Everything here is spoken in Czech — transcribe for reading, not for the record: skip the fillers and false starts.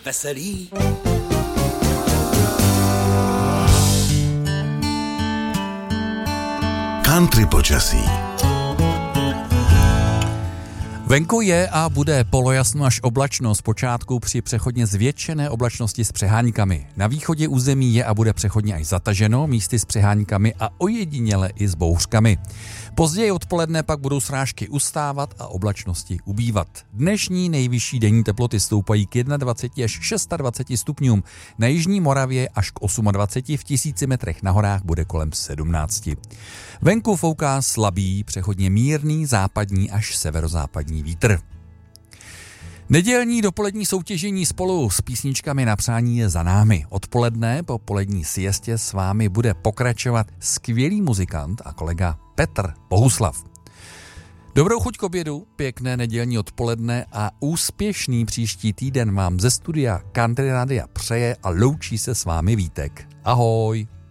veselý. Country počasí. Venku je a bude polojasno až oblačno, zpočátku při přechodně zvětšené oblačnosti s přeháňkami. Na východě území je a bude přechodně až zataženo, místy s přeháňkami a ojediněle i s bouřkami. Později odpoledne pak budou srážky ustávat a oblačnosti ubývat. Dnešní nejvyšší denní teploty stoupají k 21 až 26 stupňům. Na jižní Moravě až k 28, v 1000 metrech na horách bude kolem 17. Venku fouká slabý, přechodně mírný západní až severozápadní vítr. Nedělní dopolední soutěžení spolu s písničkami na přání je za námi. Odpoledne po polední siestě s vámi bude pokračovat skvělý muzikant a kolega Petr Bohuslav. Dobrou chuť k obědu, pěkné nedělní odpoledne a úspěšný příští týden vám ze studia Country Radia přeje a loučí se s vámi Vítek. Ahoj!